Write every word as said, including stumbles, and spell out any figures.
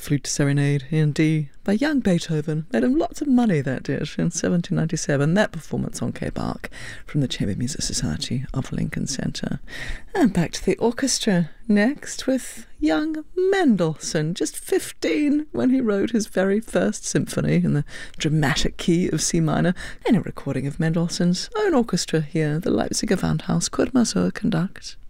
Flute Serenade in D by young Beethoven. Made him lots of money, that did, in seventeen ninety-seven. That performance on K Bach from the Chamber Music Society of Lincoln Center. And back to the orchestra next with young Mendelssohn, just fifteen when he wrote his very first symphony in the dramatic key of C minor, and a recording of Mendelssohn's own orchestra here, the Leipziger Gewandhaus Kurmasur conduct.